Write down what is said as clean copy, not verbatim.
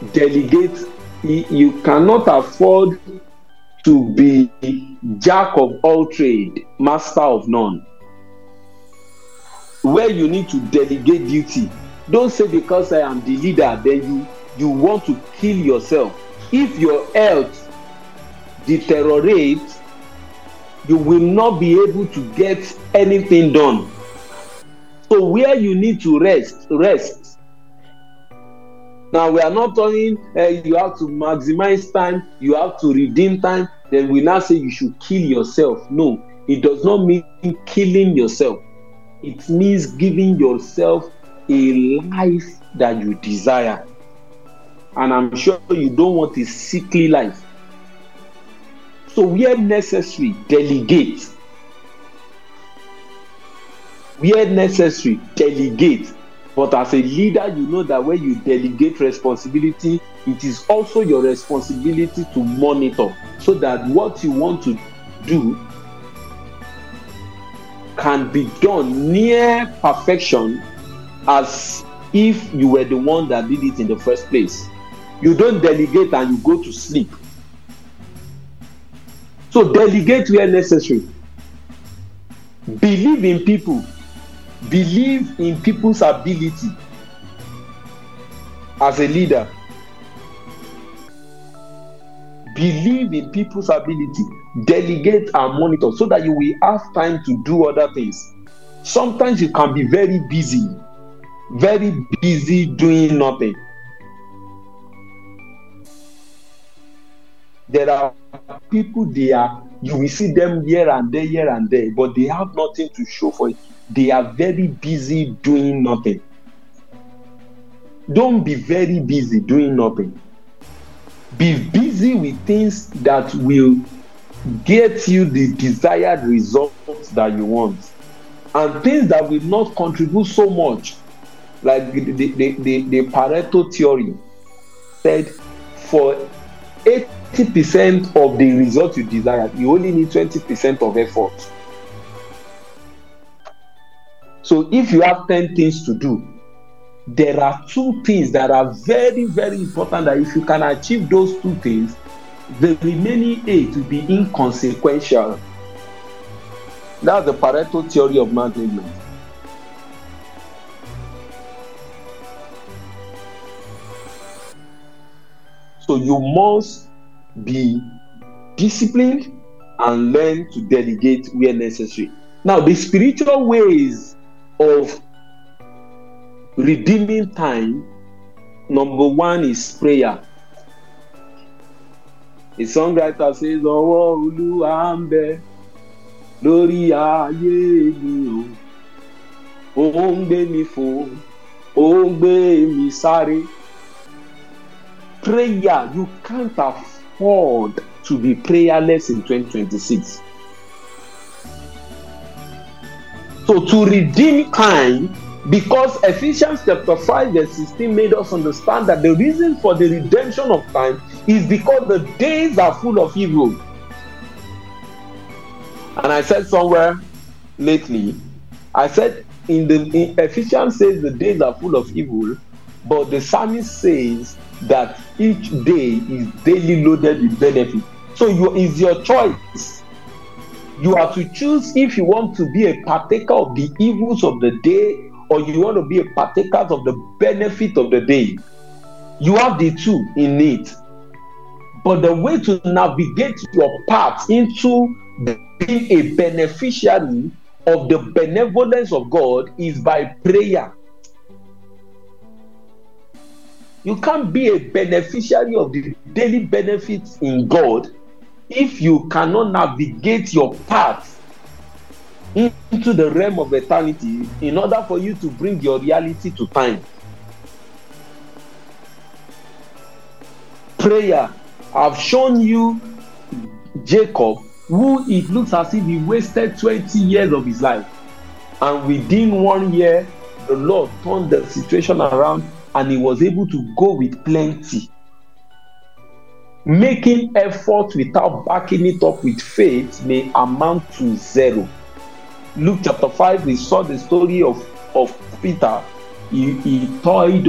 delegate. You cannot afford to be jack of all trade, master of none. Where you need to delegate duty. Don't say because I am the leader, then you want to kill yourself. If your health deteriorates, you will not be able to get anything done. So where you need to rest. Now we are not talking you have to maximize time, you have to redeem time, then we now say you should kill yourself. No, it does not mean killing yourself. It means giving yourself a life that you desire. And I'm sure you don't want a sickly life. So where necessary, delegate. Where necessary, delegate. But as a leader, you know that when you delegate responsibility, it is also your responsibility to monitor so that what you want to do can be done near perfection as if you were the one that did it in the first place. You don't delegate and you go to sleep. So delegate where necessary. Believe in people. Believe in people's ability as a leader. Believe in people's ability. Delegate and monitor so that you will have time to do other things. Sometimes you can be very busy doing nothing. There are people you will see them here and there, but they have nothing to show for it. They are very busy doing nothing. Don't be very busy doing nothing. Be busy with things that will get you the desired results that you want. And things that will not contribute so much. Like the Pareto theory said, for 80% of the results you desire, you only need 20% of effort. So if you have 10 things to do, there are 2 things that are very, very important, that if you can achieve those 2 things, the remaining 8 will be inconsequential. That's the Pareto theory of management. So you must be disciplined and learn to delegate where necessary. Now, the spiritual ways of redeeming time, number 1 is prayer. The songwriter says, "Ọwọ́ Olúwa ń bẹ lórí ayé mi o, ó ń gbé mi fò, ó ń gbé mi sáré." Prayer, you can't afford to be prayerless in 2026. So to redeem time, because Ephesians chapter 5 verse 16 made us understand that the reason for the redemption of time is because the days are full of evil. And I said somewhere lately, I said in Ephesians says the days are full of evil, but the psalmist says that each day is daily loaded with benefit. So it's your choice. You have to choose if you want to be a partaker of the evils of the day, or you want to be a partaker of the benefit of the day. You have the 2 in it. But the way to navigate your path into being a beneficiary of the benevolence of God is by prayer. You can't be a beneficiary of the daily benefits in God if you cannot navigate your path into the realm of eternity in order for you to bring your reality to time. Prayer. I've shown you Jacob, who it looks as if he wasted 20 years of his life, and within 1 year the Lord turned the situation around and he was able to go with plenty. Making effort without backing it up with faith may amount to 0. Luke chapter 5, we saw the story of Peter. He toiled